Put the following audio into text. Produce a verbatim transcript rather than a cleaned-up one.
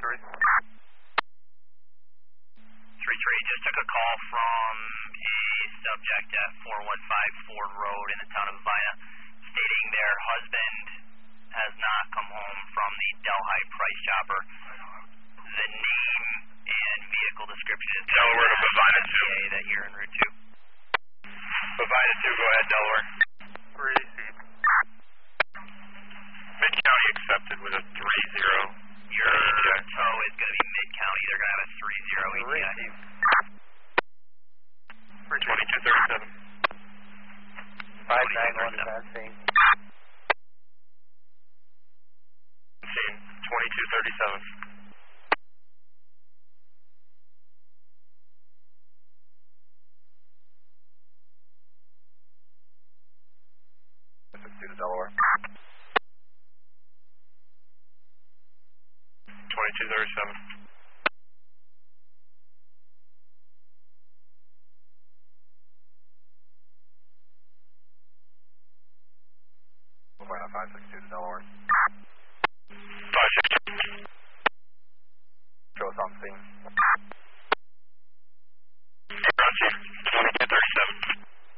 three. three three, just took a call from a subject at four one five Ford Road in the town of Vina, stating their husband has not come home from the Delhi Price Chopper. The name and vehicle description is Delaware to Bovina two. that you're en route to. Bovina two, go ahead, Delaware. three. Mid-county accepted with a three zero. Your tow is going to be mid-county. They're going to have a three zero E T I. twenty-two thirty-seven. five nine one to that scene. Scene, twenty-two thirty-seven. six two to Delaware. twenty-two thirty-seven. Bovina five six two to Delaware.